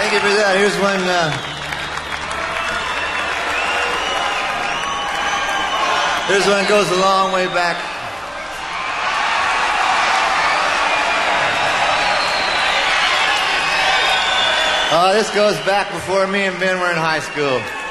Thank you for that. Here's one. Here's one that goes a long way back. This goes back before me and Ben were in high school.